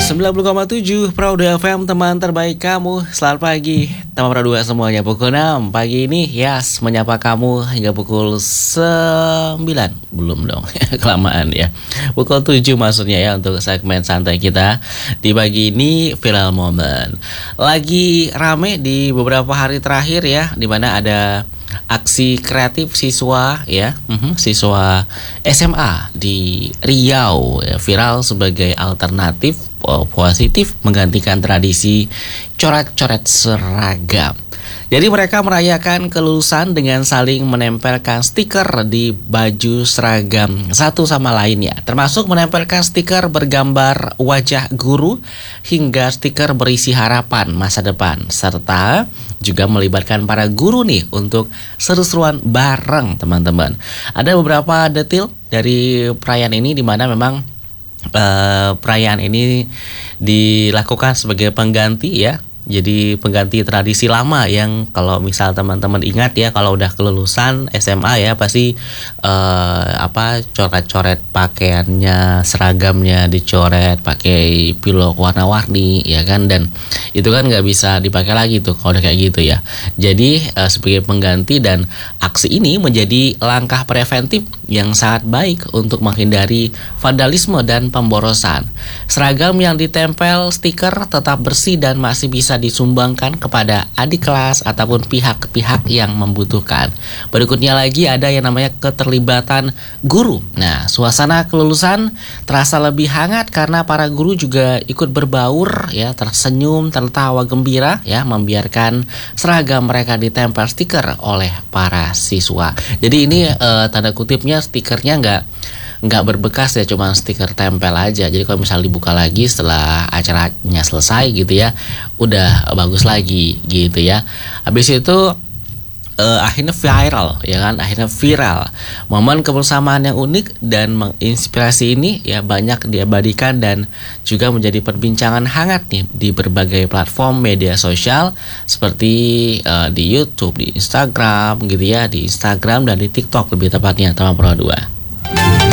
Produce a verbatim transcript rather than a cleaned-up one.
sembilan puluh koma tujuh Pro dua F M, teman terbaik kamu. Selamat pagi teman Pro dua semuanya. Pukul enam pagi ini Yas menyapa kamu hingga pukul sembilan. Belum dong, kelamaan ya. Pukul tujuh maksudnya ya, untuk segmen santai kita di pagi ini. Viral Moment lagi rame di beberapa hari terakhir ya, dimana ada aksi kreatif siswa ya, uh-huh, siswa S M A di Riau ya, viral sebagai alternatif positif menggantikan tradisi coret-coret seragam. Jadi mereka merayakan kelulusan dengan saling menempelkan stiker di baju seragam satu sama lainnya, termasuk menempelkan stiker bergambar wajah guru hingga stiker berisi harapan masa depan, serta juga melibatkan para guru nih untuk seru-seruan bareng teman-teman. Ada beberapa detail dari perayaan ini di mana memang uh, perayaan ini dilakukan sebagai pengganti ya. Jadi pengganti tradisi lama yang kalau misal teman-teman ingat ya, kalau udah kelulusan S M A ya pasti uh, apa coret-coret pakaiannya, seragamnya dicoret pakai pilok warna-warni ya kan, dan itu kan nggak bisa dipakai lagi tuh kalau udah kayak gitu ya. Jadi uh, sebagai pengganti, dan aksi ini menjadi langkah preventif yang sangat baik untuk menghindari vandalisme dan pemborosan. Seragam yang ditempel stiker tetap bersih dan masih bisa disumbangkan kepada adik kelas ataupun pihak-pihak yang membutuhkan. Berikutnya lagi ada yang namanya keterlibatan guru. Nah, suasana kelulusan terasa lebih hangat karena para guru juga ikut berbaur ya, tersenyum, tertawa gembira ya, membiarkan seragam mereka ditempel stiker oleh para siswa. Jadi ini eh, tanda kutipnya stikernya nggak nggak berbekas ya, cuma stiker tempel aja. Jadi kalau misal dibuka lagi setelah acaranya selesai gitu ya, udah bagus lagi gitu ya. Habis itu uh, akhirnya viral ya kan, akhirnya viral. Momen kebersamaan yang unik dan menginspirasi ini ya banyak diabadikan dan juga menjadi perbincangan hangat nih di berbagai platform media sosial seperti uh, di YouTube, di Instagram gitu ya, di Instagram dan di TikTok lebih tepatnya teman Pro dua.